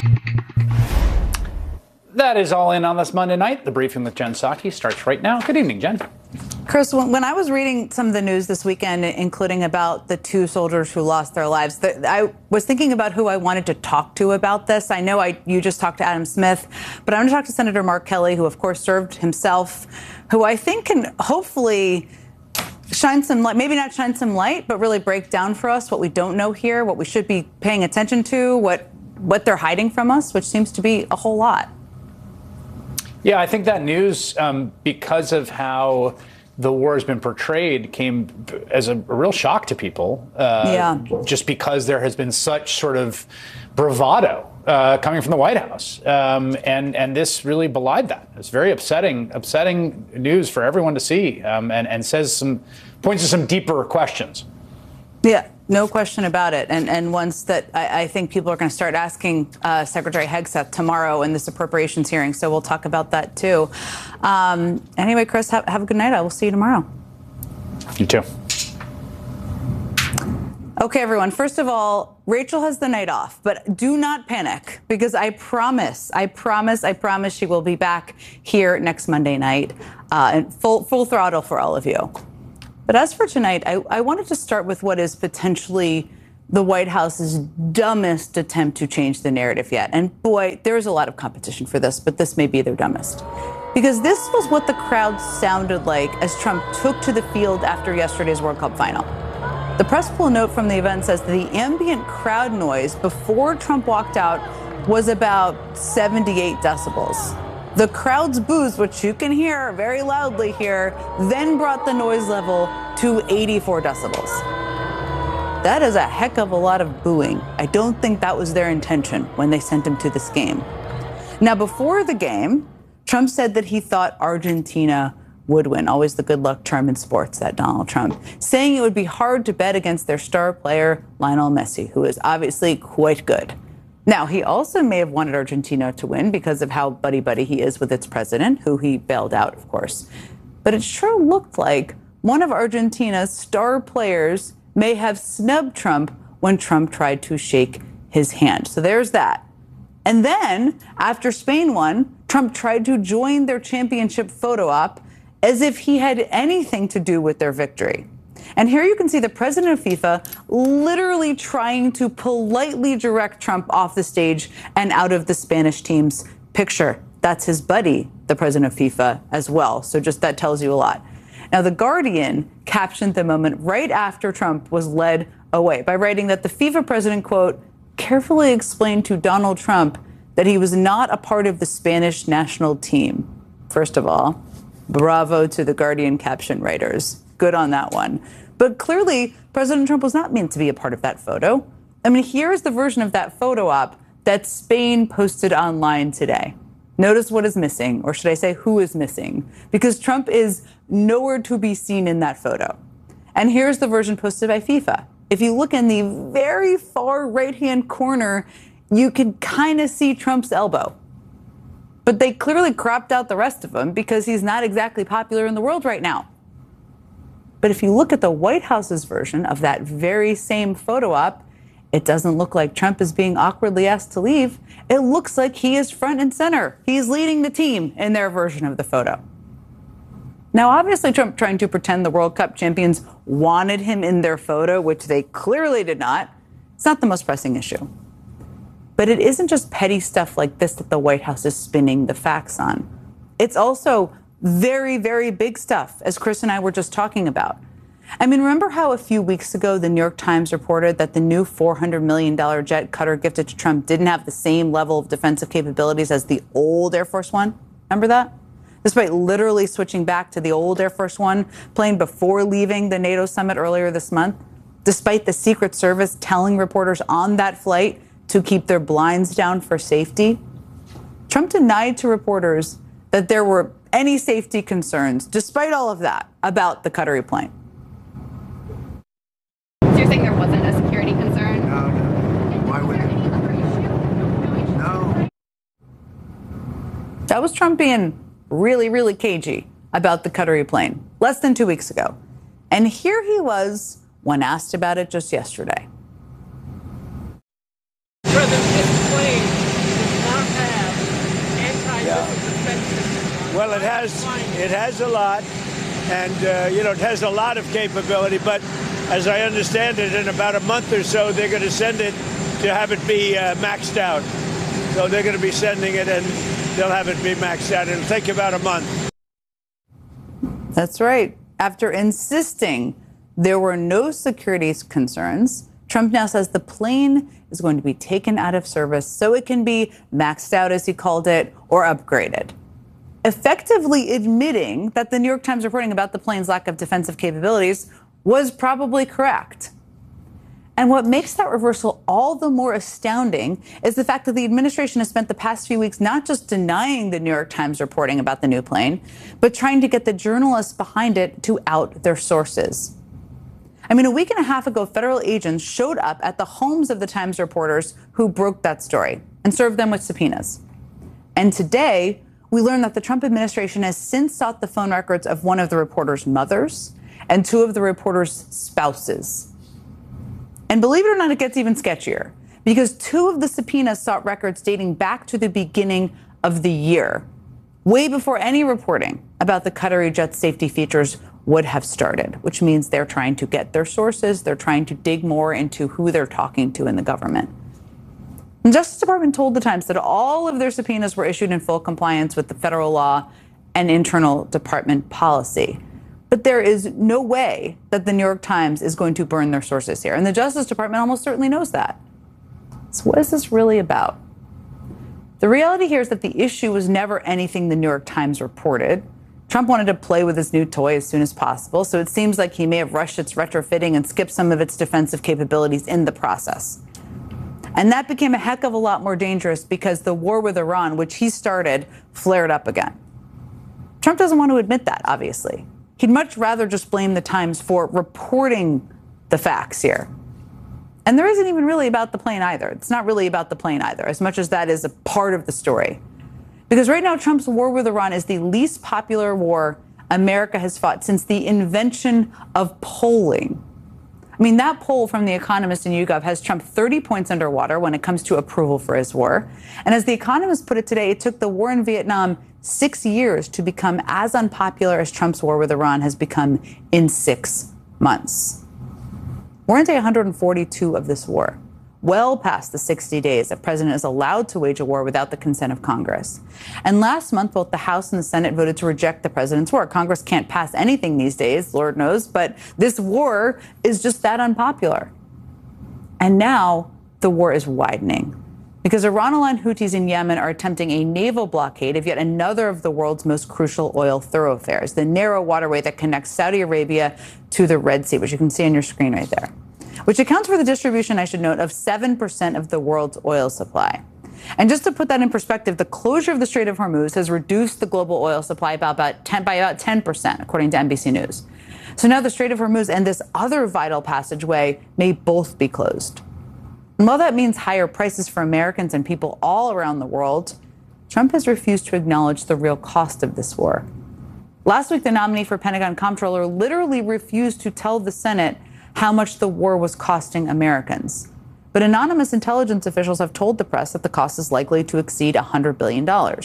That is all in on this Monday night. The briefing with Jen Psaki starts right now. Good evening, Jen. Chris, when I was reading some of the news this weekend, including about the two soldiers who lost their lives, I was thinking about who I wanted to talk to about this. I know you just talked to Adam Smith, but I'm going to talk to Senator Mark Kelly, who, of course, served himself, who I think can hopefully shine some light, maybe not shine some light, but really break down for us what we don't know here, what we should be paying attention to, what they're hiding from us, which seems to be a whole lot. Yeah, I think that news, because of how the war has been portrayed, came as a real shock to people. Just because there has been such sort of bravado coming from the White House. And this really belied that. It's very upsetting news for everyone to see, and points to some deeper questions. Yeah, no question about it. And ones that I think people are going to start asking Secretary Hegseth tomorrow in this appropriations hearing. So we'll talk about that, too. Anyway, Chris, have a good night. I will see you tomorrow. You too. OK, everyone. First of all, Rachel has the night off, but do not panic, because I promise she will be back here next Monday night and full throttle for all of you. But as for tonight, I wanted to start with what is potentially the White House's dumbest attempt to change the narrative yet. And boy, there is a lot of competition for this, but this may be their dumbest. Because this was what the crowd sounded like as Trump took to the field after yesterday's World Cup final. The press pool note from the event says that the ambient crowd noise before Trump walked out was about 78 decibels. The crowd's boos, which you can hear very loudly here, then brought the noise level to 84 decibels. That is a heck of a lot of booing. I don't think that was their intention when they sent him to this game. Now, before the game, Trump said that he thought Argentina would win. Always the good luck charm in sports, that Donald Trump, saying it would be hard to bet against their star player, Lionel Messi, who is obviously quite good. Now, he also may have wanted Argentina to win because of how buddy-buddy he is with its president, who he bailed out, of course. But it sure looked like one of Argentina's star players may have snubbed Trump when Trump tried to shake his hand. So there's that. And then, after Spain won, Trump tried to join their championship photo op as if he had anything to do with their victory. And here you can see the president of FIFA literally trying to politely direct Trump off the stage and out of the Spanish team's picture. That's his buddy, the president of FIFA, as well. So just that tells you a lot. Now, The Guardian captioned the moment right after Trump was led away by writing that the FIFA president, quote, carefully explained to Donald Trump that he was not a part of the Spanish national team. First of all, bravo to The Guardian caption writers. Good on that one. But clearly, President Trump was not meant to be a part of that photo. I mean, here's the version of that photo op that Spain posted online today. Notice what is missing, or should I say who is missing, because Trump is nowhere to be seen in that photo. And here's the version posted by FIFA. If you look in the very far right-hand corner, you can kind of see Trump's elbow. But they clearly cropped out the rest of him because he's not exactly popular in the world right now. But if you look at the White House's version of that very same photo op, it doesn't look like Trump is being awkwardly asked to leave. It looks like he is front and center. He's leading the team in their version of the photo. Now, obviously, Trump trying to pretend the World Cup champions wanted him in their photo, which they clearly did not. It's not the most pressing issue. But it isn't just petty stuff like this that the White House is spinning the facts on. It's also very, very big stuff, as Chris and I were just talking about. I mean, remember how a few weeks ago the New York Times reported that the new $400 million jet Qatar gifted to Trump didn't have the same level of defensive capabilities as the old Air Force One? Remember that? Despite literally switching back to the old Air Force One plane before leaving the NATO summit earlier this month, despite the Secret Service telling reporters on that flight to keep their blinds down for safety, Trump denied to reporters that there were any safety concerns, despite all of that, about the Qatari plane. So you're saying there wasn't a security concern? No. Why would it? No. That was Trump being really, really cagey about the Qatari plane less than 2 weeks ago. And here he was when asked about it just yesterday. President, this plane Well, it has a lot, and it has a lot of capability. But as I understand it, in about a month or so, they're going to send it to have it be maxed out. So they're going to be sending it, and they'll have it be maxed out. It'll take about a month. That's right. After insisting there were no security concerns, Trump now says the plane is going to be taken out of service so it can be maxed out, as he called it, or upgraded, effectively admitting that the New York Times reporting about the plane's lack of defensive capabilities was probably correct. And what makes that reversal all the more astounding is the fact that the administration has spent the past few weeks not just denying the New York Times reporting about the new plane, but trying to get the journalists behind it to out their sources. I mean, a week and a half ago, federal agents showed up at the homes of the Times reporters who broke that story and served them with subpoenas. And today, we learn that the Trump administration has since sought the phone records of one of the reporters' mothers and two of the reporters' spouses. And believe it or not, it gets even sketchier, because two of the subpoenas sought records dating back to the beginning of the year, way before any reporting about the Qatari jet safety features would have started, which means they're trying to get their sources. They're trying to dig more into who they're talking to in the government. The Justice Department told the Times that all of their subpoenas were issued in full compliance with the federal law and internal department policy. But there is no way that the New York Times is going to burn their sources here. And the Justice Department almost certainly knows that. So what is this really about? The reality here is that the issue was never anything the New York Times reported. Trump wanted to play with his new toy as soon as possible, so it seems like he may have rushed its retrofitting and skipped some of its defensive capabilities in the process. And that became a heck of a lot more dangerous because the war with Iran, which he started, flared up again. Trump doesn't want to admit that, obviously. He'd much rather just blame the Times for reporting the facts here. And there isn't even really about the plane either. It's not really about the plane either, as much as that is a part of the story. Because right now, Trump's war with Iran is the least popular war America has fought since the invention of polling. I mean, that poll from The Economist and YouGov has Trump 30 points underwater when it comes to approval for his war. And as The Economist put it today, it took the war in Vietnam 6 years to become as unpopular as Trump's war with Iran has become in 6 months. We're on day 142 of this war, well past the 60 days a president is allowed to wage a war without the consent of Congress. And last month, both the House and the Senate voted to reject the president's war. Congress can't pass anything these days, Lord knows, but this war is just that unpopular. And now the war is widening, because Iran-aligned Houthis in Yemen are attempting a naval blockade of yet another of the world's most crucial oil thoroughfares, the narrow waterway that connects Saudi Arabia to the Red Sea, which you can see on your screen right there, which accounts for the distribution, I should note, of 7% of the world's oil supply. And just to put that in perspective, the closure of the Strait of Hormuz has reduced the global oil supply by about 10%, according to NBC News. So now the Strait of Hormuz and this other vital passageway may both be closed. And while that means higher prices for Americans and people all around the world, Trump has refused to acknowledge the real cost of this war. Last week, the nominee for Pentagon Comptroller literally refused to tell the Senate how much the war was costing Americans. But anonymous intelligence officials have told the press that the cost is likely to exceed $100 billion.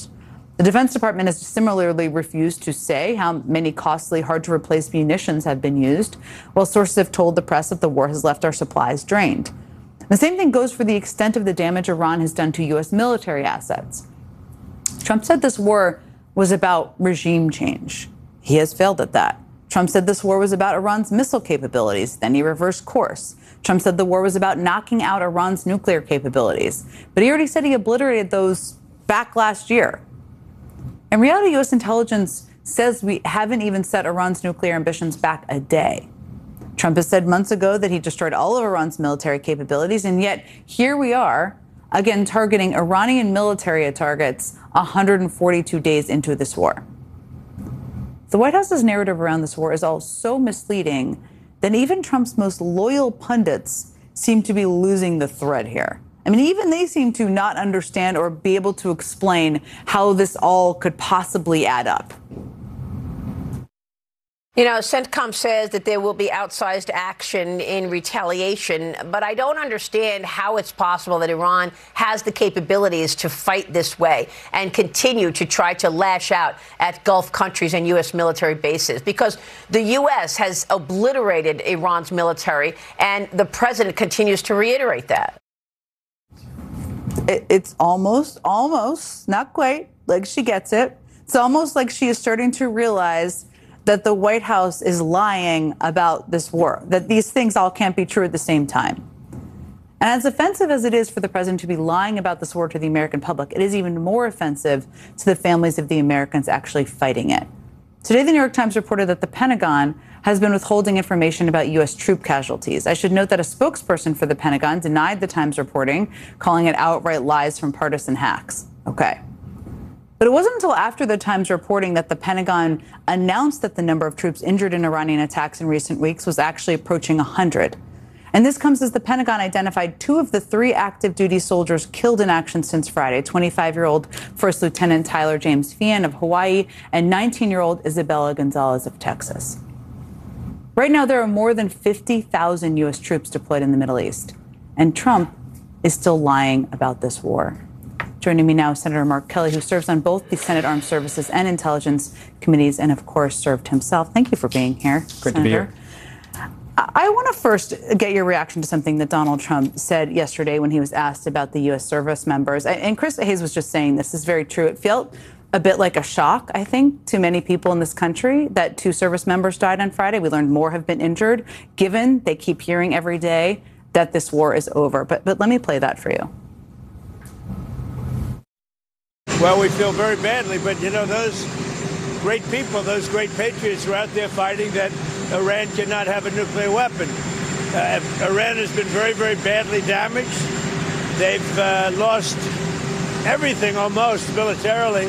The Defense Department has similarly refused to say how many costly, hard-to-replace munitions have been used, while sources have told the press that the war has left our supplies drained. The same thing goes for the extent of the damage Iran has done to U.S. military assets. Trump said this war was about regime change. He has failed at that. Trump said this war was about Iran's missile capabilities. Then he reversed course. Trump said the war was about knocking out Iran's nuclear capabilities. But he already said he obliterated those back last year. In reality, U.S. intelligence says we haven't even set Iran's nuclear ambitions back a day. Trump has said months ago that he destroyed all of Iran's military capabilities, and yet here we are, again targeting Iranian military targets 142 days into this war. The White House's narrative around this war is all so misleading that even Trump's most loyal pundits seem to be losing the thread here. I mean, even they seem to not understand or be able to explain how this all could possibly add up. You know, CENTCOM says that there will be outsized action in retaliation, but I don't understand how it's possible that Iran has the capabilities to fight this way and continue to try to lash out at Gulf countries and U.S. military bases, because the U.S. has obliterated Iran's military, and the president continues to reiterate that. It's almost, not quite, like she gets it. It's almost like she is starting to realize that the White House is lying about this war, that these things all can't be true at the same time. And as offensive as it is for the president to be lying about this war to the American public, it is even more offensive to the families of the Americans actually fighting it. Today, the New York Times reported that the Pentagon has been withholding information about U.S. troop casualties. I should note that a spokesperson for the Pentagon denied the Times reporting, calling it outright lies from partisan hacks. Okay. But it wasn't until after the Times reporting that the Pentagon announced that the number of troops injured in Iranian attacks in recent weeks was actually approaching 100. And this comes as the Pentagon identified 2 of the 3 active duty soldiers killed in action since Friday, 25-year-old First Lieutenant Tyler James Feehan of Hawaii and 19-year-old Isabella Gonzalez of Texas. Right now, there are more than 50,000 U.S. troops deployed in the Middle East, and Trump is still lying about this war. Joining me now is Senator Mark Kelly, who serves on both the Senate Armed Services and Intelligence Committees and, of course, served himself. Thank you for being here, Great to be here. I want to first get your reaction to something that Donald Trump said yesterday when he was asked about the U.S. service members. And Chris Hayes was just saying this is very true. It felt a bit like a shock, I think, to many people in this country that 2 service members died on Friday. We learned more have been injured, given they keep hearing every day that this war is over. But let me play that for you. Well, we feel very badly, but, you know, those great people, those great patriots are out there fighting that Iran cannot have a nuclear weapon. Iran has been very, very badly damaged. They've lost everything almost militarily.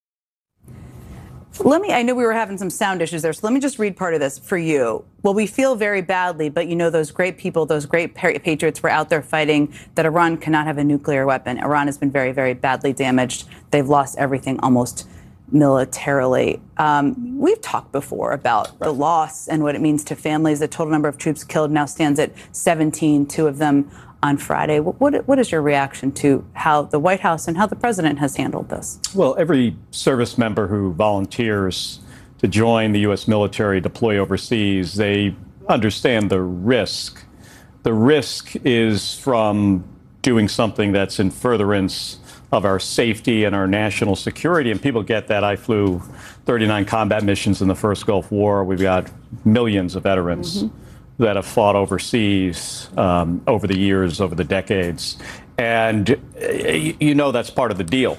I know we were having some sound issues there, so let me just read part of this for you. Well, we feel very badly, but you know, those great people, those great patriots were out there fighting that Iran cannot have a nuclear weapon. Iran has been very, very badly damaged. They've lost everything almost militarily. We've talked before about the loss and what it means to families. The total number of troops killed now stands at 17, 2 of them on Friday. What is your reaction to how the White House and how the president has handled this? Well, every service member who volunteers to join the U.S. military, deploy overseas, they understand the risk. The risk is from doing something that's in furtherance of our safety and our national security. And people get that. I flew 39 combat missions in the first Gulf War. We've got millions of veterans that have fought overseas over the years, over the decades. And you know that's part of the deal.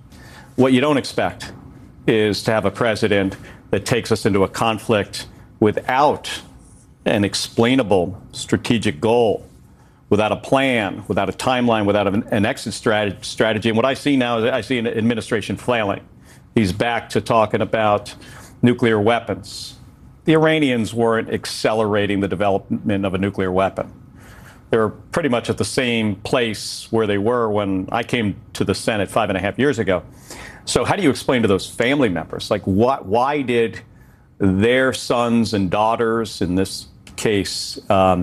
What you don't expect is to have a president that takes us into a conflict without an explainable strategic goal, without a plan, without a timeline, without an exit strategy. And what I see now is I see an administration flailing. He's back to talking about nuclear weapons. The Iranians weren't accelerating the development of a nuclear weapon. They're pretty much at the same place where they were when I came to the Senate 5.5 years ago. So how do you explain to those family members, like, why did their sons and daughters, in this case,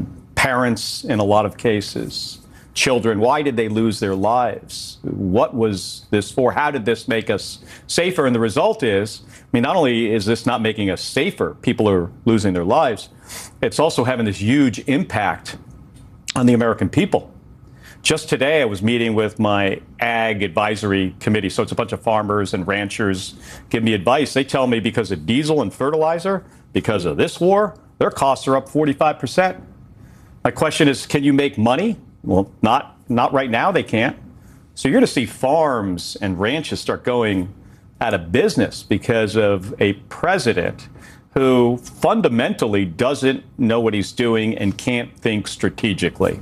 parents in a lot of cases, children, why did they lose their lives? What was this for? How did this make us safer? And the result is, I mean, not only is this not making us safer, people are losing their lives, it's also having this huge impact on the American people. Just today, I was meeting with my ag advisory committee. So it's a bunch of farmers and ranchers give me advice. They tell me because of diesel and fertilizer, because of this war, their costs are up 45%. My question is, can you make money? Well, not right now. They can't. So you're going to see farms and ranches start going out of business because of a president who fundamentally doesn't know what he's doing and can't think strategically.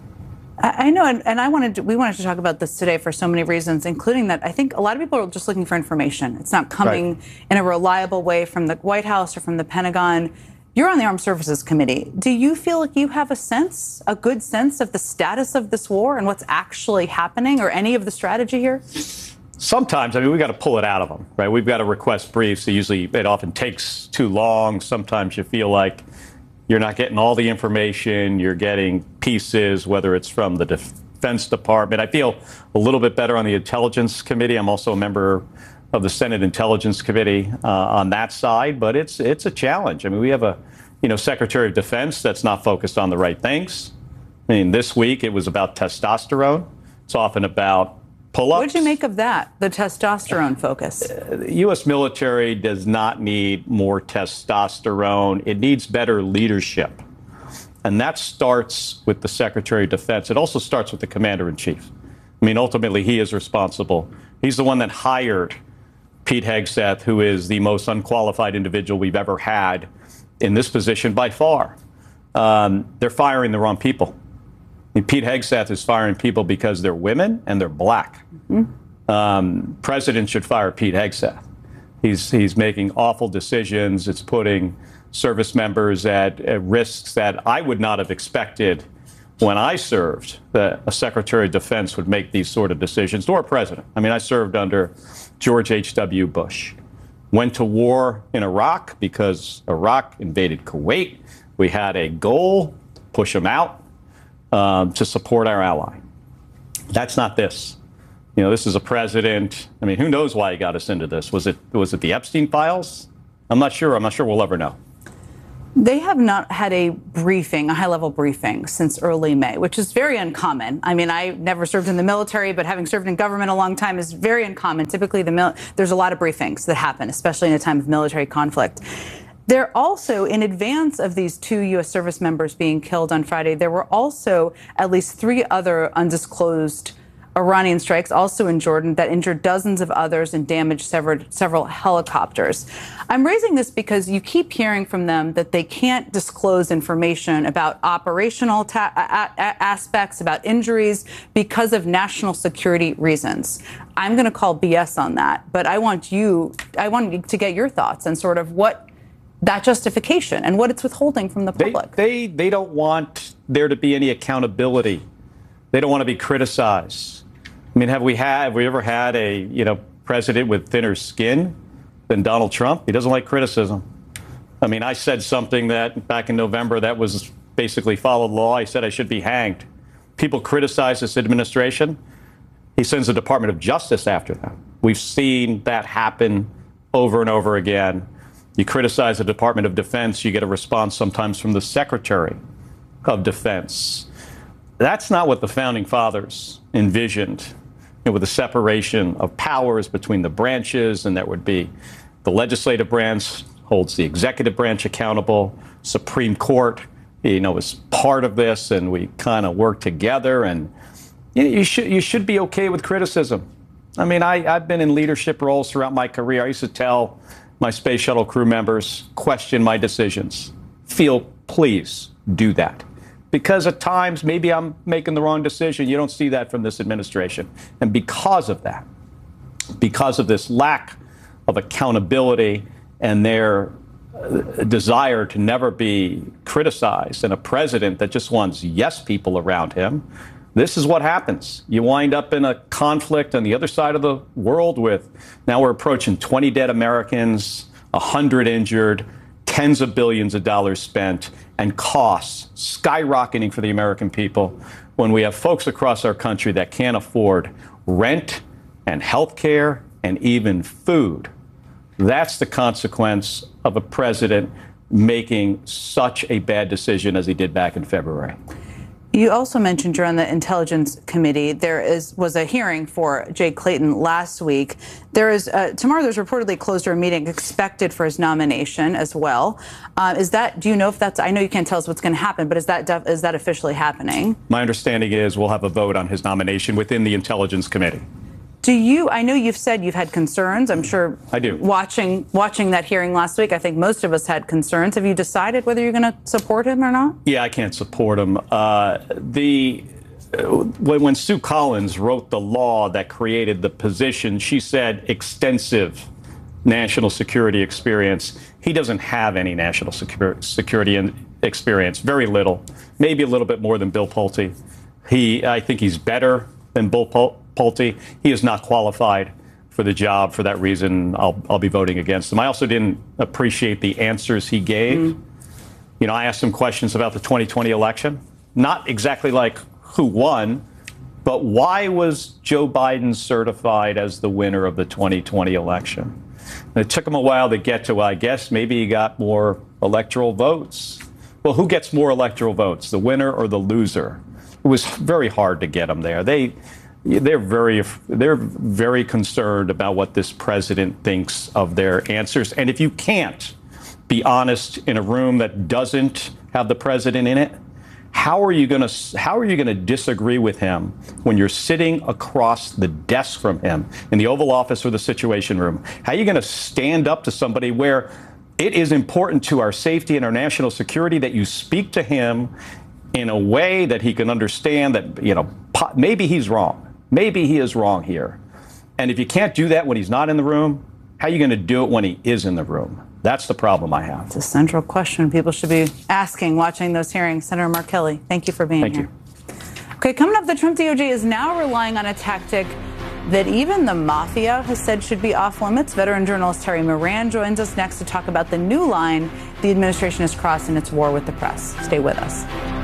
I know, and we wanted to talk about this today for so many reasons, including that I think a lot of people are just looking for information. It's not coming in a reliable way from the White House or from the Pentagon. You're on the Armed Services Committee. Do you feel like you have a good sense of the status of this war and what's actually happening, or any of the strategy here? Sometimes, I mean, we've got to pull it out of them, right? We've got to request briefs. It often takes too long. Sometimes you feel like you're not getting all the information. You're getting pieces, whether it's from the Defense Department. I feel a little bit better on the Intelligence Committee. I'm also a member of the Senate Intelligence Committee on that side, but it's a challenge. I mean, we have a Secretary of Defense that's not focused on the right things. I mean, this week it was about testosterone. It's often about pull-ups. What did you make of that, the testosterone focus? The U.S. military does not need more testosterone. It needs better leadership. And that starts with the Secretary of Defense. It also starts with the Commander-in-Chief. I mean, ultimately, he is responsible. He's the one that hired Pete Hegseth, who is the most unqualified individual we've ever had in this position by far. They're firing the wrong people. I mean, Pete Hegseth is firing people because they're women and they're black. President should fire Pete Hegseth. He's making awful decisions. It's putting service members at risks that I would not have expected when I served, that a Secretary of Defense would make these sort of decisions, nor a president. I mean, I served under George H.W. Bush. Went to war in Iraq because Iraq invaded Kuwait. We had a goal, push them out. To support our ally. That's not this. This is a president. I mean, who knows why he got us into this? Was it the Epstein files? I'm not sure. I'm not sure we'll ever know. They have not had a briefing, a high-level briefing, since early May, which is very uncommon. I mean, I never served in the military, but having served in government a long time is very uncommon. Typically, there's a lot of briefings that happen, especially in a time of military conflict. There also, in advance of these 2 U.S. service members being killed on Friday, there were also at least 3 other undisclosed Iranian strikes, also in Jordan, that injured dozens of others and damaged several helicopters. I'm raising this because you keep hearing from them that they can't disclose information about operational aspects, about injuries, because of national security reasons. I'm going to call BS on that, but I want to get your thoughts on sort of what that justification and what it's withholding from the public. They don't want there to be any accountability. They don't want to be criticized. I mean, have we ever had a president with thinner skin than Donald Trump? He doesn't like criticism. I mean, I said something that back in November that was basically followed law. I said I should be hanged. People criticize this administration. He sends the Department of Justice after them. We've seen that happen over and over again. You criticize the Department of Defense, you get a response sometimes from the Secretary of Defense. That's not what the Founding Fathers envisioned, with the separation of powers between the branches, and that would be the legislative branch holds the executive branch accountable, Supreme Court, is part of this, and we kind of work together, and you should be okay with criticism. I mean, I've been in leadership roles throughout my career. I used to tell my space shuttle crew members, question my decisions. Please do that. Because at times, maybe I'm making the wrong decision. You don't see that from this administration. And because of that, because of this lack of accountability and their desire to never be criticized, and a president that just wants yes people around him, this is what happens. You wind up in a conflict on the other side of the world with, now we're approaching 20 dead Americans, 100 injured, tens of billions of dollars spent, and costs skyrocketing for the American people when we have folks across our country that can't afford rent and health care and even food. That's the consequence of a president making such a bad decision as he did back in February. You also mentioned you're on the Intelligence Committee. There was a hearing for Jay Clayton last week. Tomorrow there's reportedly a closed-door meeting expected for his nomination as well. Do you know if that's, I know you can't tell us what's going to happen, but is that officially happening? My understanding is we'll have a vote on his nomination within the Intelligence Committee. I know you've said you've had concerns. I'm sure I do. Watching that hearing last week, I think most of us had concerns. Have you decided whether you're going to support him or not? Yeah, I can't support him. When Sue Collins wrote the law that created the position, she said extensive national security experience. He doesn't have any national security experience, very little, maybe a little bit more than Bill Pulte. I think he's better than Bill Pulte. He is not qualified for the job. For that reason, I'll be voting against him. I also didn't appreciate the answers he gave. You know, I asked him questions about the 2020 election, not exactly like who won, but why was Joe Biden certified as the winner of the 2020 election? And it took him a while to get to, well, I guess maybe he got more electoral votes. Well, who gets more electoral votes, the winner or the loser? It was very hard to get him there. They're very concerned about what this president thinks of their answers. And if you can't be honest in a room that doesn't have the president in it, how are you going to disagree with him when you're sitting across the desk from him in the Oval Office or the Situation Room? How are you going to stand up to somebody where it is important to our safety and our national security that you speak to him in a way that he can understand that, you know, maybe he's wrong. Maybe he is wrong here. And if you can't do that when he's not in the room, how are you going to do it when he is in the room? That's the problem I have. It's a central question people should be asking watching those hearings. Senator Mark Kelly, thank you for being here. Thank you. Okay, coming up, the Trump DOJ is now relying on a tactic that even the mafia has said should be off limits. Veteran journalist Terry Moran joins us next to talk about the new line the administration has crossed in its war with the press. Stay with us.